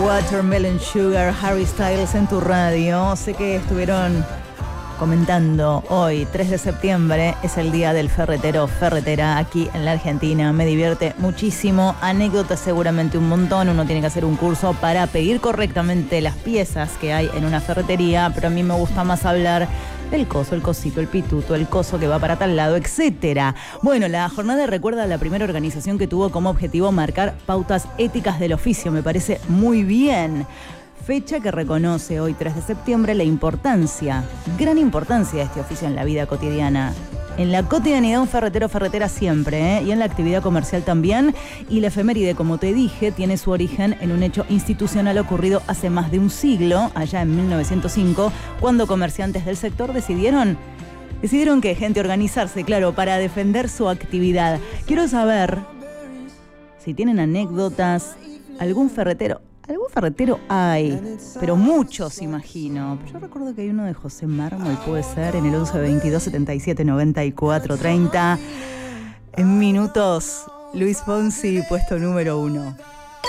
Watermelon Sugar, Harry Styles en tu radio. Sé que estuvieron comentando hoy, 3 de septiembre, es el día del ferretero, ferretera aquí en la Argentina. Me divierte muchísimo, anécdotas seguramente un montón. Uno tiene que hacer un curso para pedir correctamente las piezas que hay en una ferretería, pero a mí me gusta más hablar del coso, el cosito, el pituto, el coso que va para tal lado, etcétera. Bueno, la jornada recuerda a la primera organización que tuvo como objetivo marcar pautas éticas del oficio. Me parece muy bien. Fecha que reconoce hoy, 3 de septiembre, la importancia, gran importancia de este oficio en la vida cotidiana. En la cotidianidad un ferretero o ferretera siempre, y en la actividad comercial también. Y la efeméride, como te dije, tiene su origen en un hecho institucional ocurrido hace más de un siglo, allá en 1905, cuando comerciantes del sector decidieron que gente organizarse, claro, para defender su actividad. Quiero saber si tienen anécdotas, algún ferretero hay, pero muchos imagino. Yo recuerdo que hay uno de José Mármol, puede ser, en el 11 22 77 94 30. En minutos, Luis Fonsi, puesto número 1.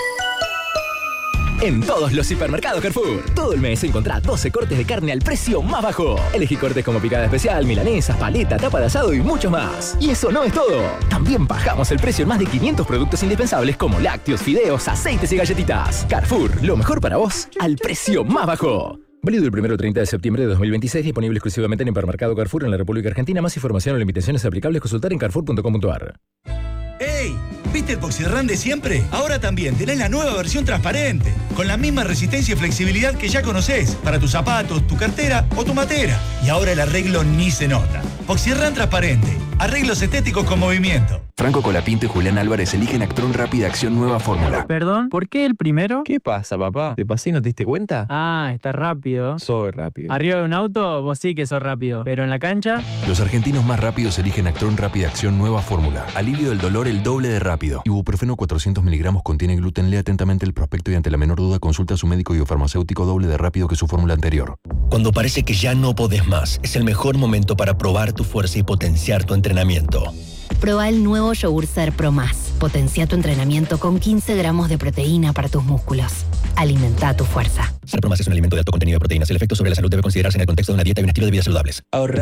En todos los hipermercados Carrefour, todo el mes encontrá 12 cortes de carne al precio más bajo. Elegí cortes como picada especial, milanesas, paleta, tapa de asado y mucho más. Y eso no es todo. También bajamos el precio en más de 500 productos indispensables como lácteos, fideos, aceites y galletitas. Carrefour, lo mejor para vos al precio más bajo. Válido el 1 al 30 de septiembre de 2026, disponible exclusivamente en hipermercado Carrefour en la República Argentina. Más información o limitaciones aplicables consultar en carrefour.com.ar. ¡Ey! ¿Viste el Poxirrán de siempre? Ahora también tenés la nueva versión transparente, con la misma resistencia y flexibilidad que ya conocés, para tus zapatos, tu cartera o tu matera. Y ahora el arreglo ni se nota. Poxirrán transparente, arreglos estéticos con movimiento. Franco Colapinto y Julián Álvarez eligen Actron Rápida Acción Nueva Fórmula. Perdón, ¿por qué el primero? ¿Qué pasa, papá? ¿Te pasé y no te diste cuenta? Ah, está rápido. Soy rápido. Arriba de un auto, vos sí que sos rápido. Pero en la cancha... Los argentinos más rápidos eligen Actron Rápida Acción Nueva Fórmula. Alivio del dolor el doble de rápido. Ibuprofeno 400 miligramos contiene gluten. Lee atentamente el prospecto y ante la menor duda consulta a su médico biofarmacéutico. Doble de rápido que su fórmula anterior. Cuando parece que ya no podés más, es el mejor momento para probar tu fuerza y potenciar tu entrenamiento. Proba el nuevo Yogur Ser Pro Más. Potencia tu entrenamiento con 15 gramos de proteína para tus músculos. Alimenta tu fuerza. Ser Pro Más es un alimento de alto contenido de proteínas. El efecto sobre la salud debe considerarse en el contexto de una dieta y un estilo de vida saludables.